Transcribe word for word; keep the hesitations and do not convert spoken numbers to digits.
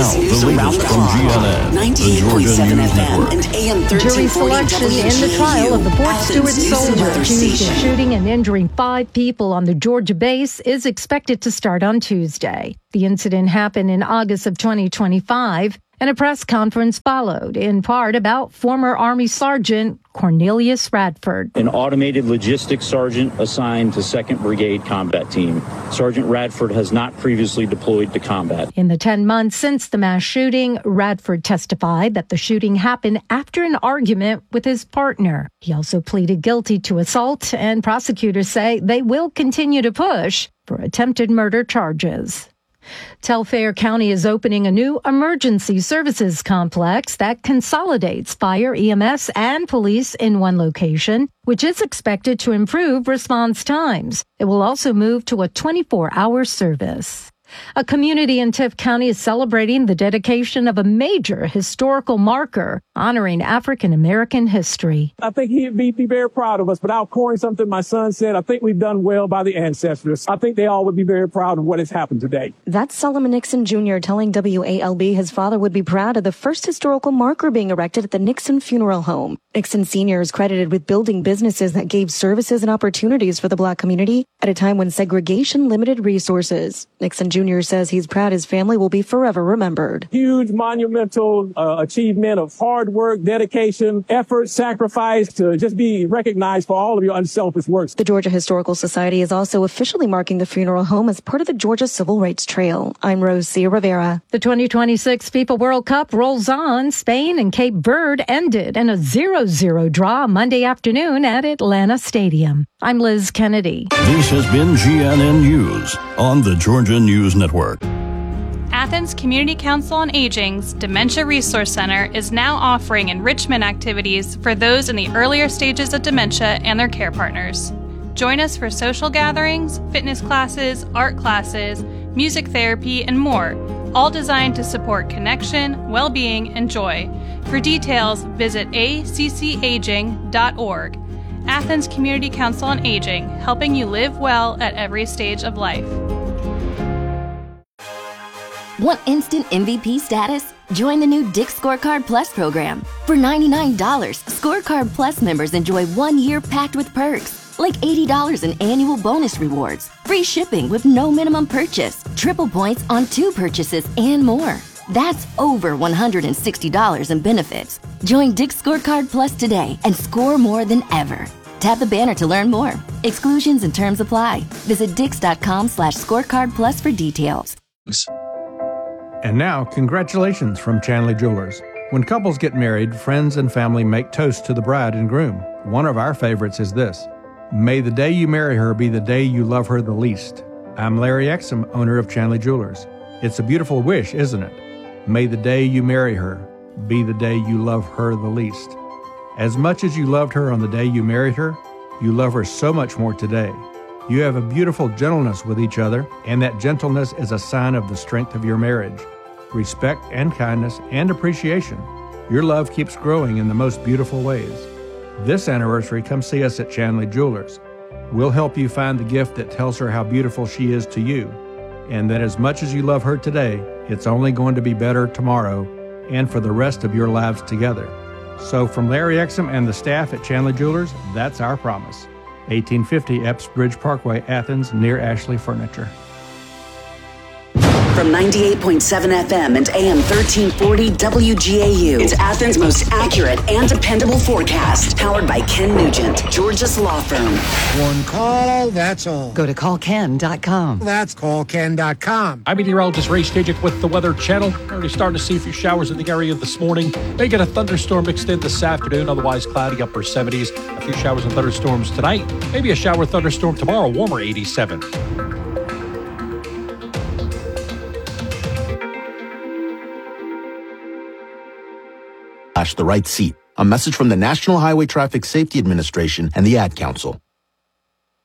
Now, the latest from G N N, the Georgia News Network. And A M Jury selection in the trial of the Fort Stewart soldier accused of shooting and injuring five people on the Georgia base is expected to start on Tuesday. The incident happened in August of twenty twenty-five, and a press conference followed, in part about former Army Sergeant Cornelius Radford. An automated logistics sergeant assigned to second Brigade Combat Team. Sergeant Radford has not previously deployed to combat. In the ten months since the mass shooting, Radford testified that the shooting happened after an argument with his partner. He also pleaded guilty to assault, and prosecutors say they will continue to push for attempted murder charges. Telfair County is opening a new emergency services complex that consolidates fire, E M S, and police in one location, which is expected to improve response times. It will also move to a twenty-four hour service. A community in Tift County is celebrating the dedication of a major historical marker honoring African American history. I think he'd be, be very proud of us, but I'll coin something my son said. I think we've done well by the ancestors. I think they all would be very proud of what has happened today. That's Solomon Nixon Junior telling W A L B his father would be proud of the first historical marker being erected at the Nixon Funeral Home. Nixon Senior is credited with building businesses that gave services and opportunities for the Black community at a time when segregation limited resources. Nixon Junior says he's proud his family will be forever remembered. Huge monumental uh, achievement of hard work, dedication, effort, sacrifice to just be recognized for all of your unselfish works. The Georgia Historical Society is also officially marking the funeral home as part of the Georgia Civil Rights Trail. I'm Rosia Rivera. The twenty twenty-six FIFA World Cup rolls on. Spain and Cape Verde ended in a zero zero draw Monday afternoon at Atlanta Stadium. I'm Liz Kennedy. This has been G N N News on the Georgia News Network. Athens Community Council on Aging's Dementia Resource Center is now offering enrichment activities for those in the earlier stages of dementia and their care partners. Join us for social gatherings, fitness classes, art classes, music therapy, and more, all designed to support connection, well-being, and joy. For details, visit a c c aging dot org. Athens Community Council on Aging, helping you live well at every stage of life. Want instant M V P status? Join the new Dick's Scorecard Plus program. For ninety-nine dollars, Scorecard Plus members enjoy one year packed with perks, like eighty dollars in annual bonus rewards, free shipping with no minimum purchase, triple points on two purchases, and more. That's over one hundred sixty dollars in benefits. Join Dick's Scorecard Plus today and score more than ever. Tap the banner to learn more. Exclusions and terms apply. Visit dix.com slash scorecard plus for details. And now, congratulations from Chanley Jewelers. When couples get married, friends and family make toasts to the bride and groom. One of our favorites is this: may the day you marry her be the day you love her the least. I'm Larry Exum, owner of Chanley Jewelers. It's a beautiful wish, isn't it? May the day you marry her be the day you love her the least. As much as you loved her on the day you married her, you love her so much more today. You have a beautiful gentleness with each other, and that gentleness is a sign of the strength of your marriage. Respect and kindness and appreciation. Your love keeps growing in the most beautiful ways. This anniversary, come see us at Chanley Jewelers. We'll help you find the gift that tells her how beautiful she is to you, and that as much as you love her today, it's only going to be better tomorrow and for the rest of your lives together. So from Larry Exum and the staff at Chanley Jewelers, that's our promise. eighteen fifty Epps Bridge Parkway, Athens, near Ashley Furniture. From ninety-eight point seven F M and A M thirteen forty W G A U, it's Athens' most accurate and dependable forecast. Powered by Ken Nugent, Georgia's law firm. One call, that's all. Go to call ken dot com. That's call ken dot com. I'm meteorologist Ray Stajic with the Weather Channel. We're already starting to see a few showers in the area this morning. May get a thunderstorm mixed in this afternoon, otherwise cloudy, upper seventies. A few showers and thunderstorms tonight. Maybe a shower thunderstorm tomorrow, warmer eighty-seven. The right seat. A message from the National Highway Traffic Safety Administration and the Ad Council.